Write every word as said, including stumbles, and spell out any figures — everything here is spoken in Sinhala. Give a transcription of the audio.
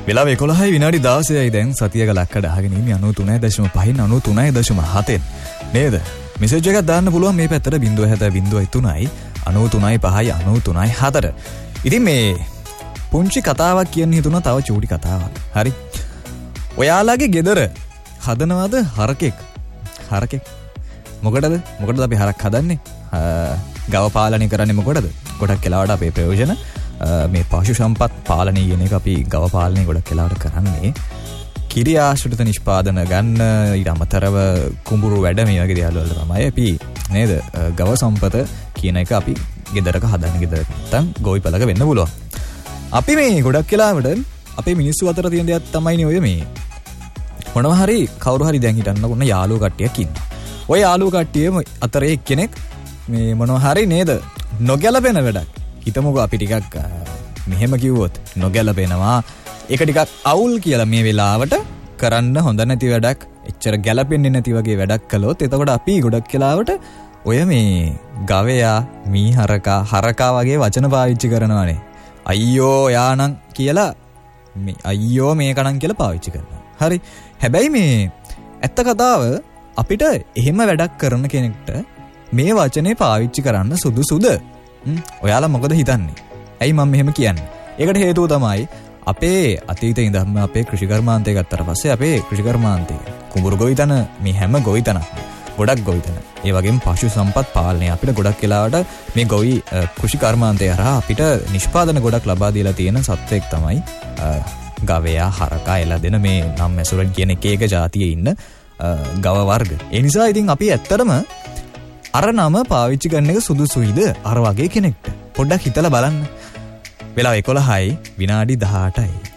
වෙලාව එකොළහයි විනාඩි දාසයයි දැන් සතියක ලක්කඩ අහගෙන ඉන්නේ අනූ තුනයි දශම පහෙන් අනූ තුනයි දශම හතෙන් නේද? මෙසේජ් එකක් දාන්න පුළුවන් මේ පැත්තට zero seven zero zero තුනයි අනූ තුනයි පහයි අනූ තුනයි හතර. ඉතින් මේ පුංචි කතාවක් කියන්න හිතුණා, තව චූටි කතාවක්. හරි. ඔයාලගේ ගෙදර හදනවද හරකෙක්? හරකෙක්. මොකටද? මොකටද අපි හරක් හදන්නේ? ගව පාලනය කරන්නේ මොකටද? ගොඩක් වෙලාවට අපේ ප්‍රයෝජන මේ පශු සම්පත් පාලනය කියන එක අපි ගව පාලනය ගොඩක් වෙලාවට කරන්නේ කිරි ආශ්‍රිත නිෂ්පාදන ගන්න, ඊට අමතරව කුඹුරු වැඩ මේ වගේ දේවල් වලට තමයි අපි නේද ගව සම්පත කියන එක අපි ගෙදරක හදන්නේ. ගෙදරක නැත්තම් ගොවිපලක වෙන්න පුළුවන්. අපි මේ ගොඩක් වෙලාවට අපේ මිනිස්සු අතර තියෙන දෙයක් තමයි ඔය මේ මොනවා හරි කවුරු හරි දැන් හිටන්න කොන්න යාළුවෝ කට්ටියක් ඉන්නවා. ඔය යාළුවෝ කට්ටියම අතරේ එක්කෙනෙක් මේ මොනවා හරි නේද නොගැලපෙන වැඩක්. හිතමුකෝ අපි ටිකක් මෙහෙම කිව්වොත් නොගැලපෙනවා, ඒක ටිකක් අවුල් කියලා මේ වෙලාවට කරන්න හොඳ නැති වැඩක්, එච්චර ගැලපෙන්නේ නැති වගේ වැඩක් කළොත් එතකොට අපි ගොඩක් වෙලාවට ඔය මේ ගවයා, මීහරකා, හරකා වගේ වචන පාවිච්චි කරනවානේ. අයියෝ යානම් කියලා මේ අයියෝ මේකනම් කියලා පාවිච්චි කරනවා. හරි. හැබැයි මේ ඇත්ත කතාව අපිට එහෙම වැඩක් කරන කෙනෙක්ට මේ වචනේ පාවිච්චි කරන්න සුදුසුද? ඔයාලා මොකද හිතන්නේ? ඇයි මම මෙහෙම කියන්නේ? ඒකට හේතුව තමයි අපේ අතීතේ ඉඳන්ම අපේ කෘෂිකර්මාන්තය ගත්තට පස්සේ අපේ කෘෂිකර්මාන්තය කුඹුරු ගොවිතැන මේ හැම ගොවිතැනක් ගොඩක් ගොවිතැන ඒ වගේම පශු සම්පත් පාලනය අපිට ගොඩක් වෙලාවට මේ ගොවි කෘෂිකර්මාන්තය හරහා අපිට නිෂ්පාදන ගොඩක් ලබා දීලා තියෙන සත්වෙක් තමයි ගවයා, හරකා, එළදෙන මේ නම් ඇසුරෙන් කියන එක එක જાතියේ ඉන්න ගව වර්ග. ඒ නිසා ඉතින් අපි ඇත්තටම අර නම පාවිච්චි කරන එක සුදුසුයිද අර වගේ කෙනෙක්ට? පොඩ්ඩක් හිතලා බලන්න. වෙලාව එකොළහයි විනාඩි දහඅටයි.